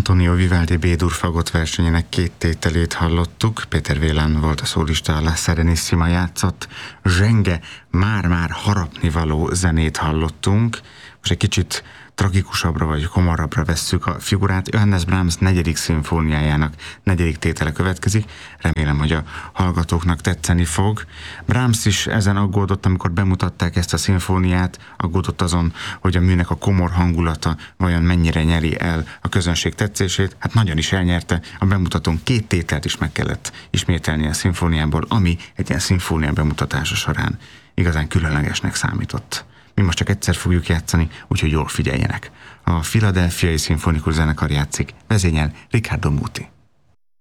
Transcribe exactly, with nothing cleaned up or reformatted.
Antonio Vivaldi B-dur fagot versenyének két tételét hallottuk. Péter Vélán volt a szólista, a La Serenissima játszott. Zsenge, már-már harapni való zenét hallottunk. Most egy kicsit tragikusabbra vagy komorabbra vesszük a figurát. Johannes Brahms negyedik szimfóniájának negyedik tétele következik. Remélem, hogy a hallgatóknak tetszeni fog. Brahms is ezen aggódott, amikor bemutatták ezt a szimfóniát, aggódott azon, hogy a műnek a komor hangulata vajon mennyire nyeri el a közönség tetszését. Hát nagyon is elnyerte, a bemutatón két tételt is meg kellett ismételni a szimfóniából, ami egy ilyen szimfónia bemutatása során igazán különlegesnek számított. Mi most csak egyszer fogjuk játszani, úgyhogy jól figyeljenek. A Philadelphiai Szimfonikus Zenekar játszik, vezényel Riccardo Muti.